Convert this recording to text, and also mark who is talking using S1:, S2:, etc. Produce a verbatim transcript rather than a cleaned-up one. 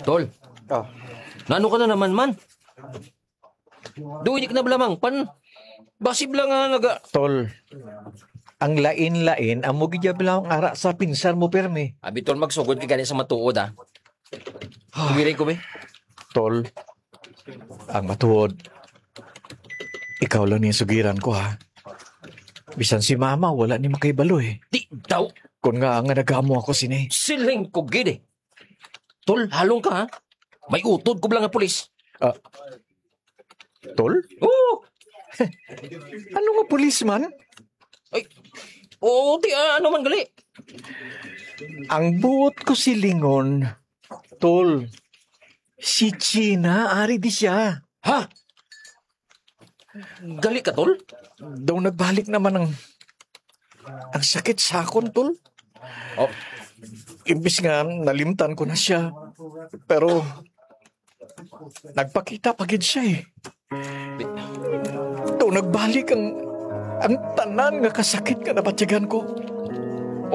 S1: Tol,
S2: Oh,
S1: nano ka na naman man? Duwinik na blamang pan. Basib lang nga naga.
S2: tol. Ang lain-lain, ang mugidya bilang ara sa pinsan mo, perme.
S1: Abi tol, magsugod ka gani sa matuod ah. Tuwirin ko be.
S2: Tol, ang matuod. Ikaw lang yung sugiran ko, ha? Bisan si mama, wala ni makaibalo, eh.
S1: Di daw.
S2: Kung nga nga nagamo ako sini.
S1: Siling ko gid eh. Tol, halong ka ha. May utod ko lang nga pulis.
S2: Ah, tol?
S1: Oo.
S2: Ano nga policeman?
S1: Ay, oo, di ah, ano man gali.
S2: Ang buot ko si Lingon, tol. Si China, ari di siya.
S1: Ha? Gali ka, tol?
S2: Daw nagbalik naman ang ang sakit sa akon, tol.
S1: Oh,
S2: Imbis nga, nalimtan ko na siya. Pero, nagpakita pagid siya eh. Daw nagbalik ang ang tanan nga kasakit nga nabatyagan ko.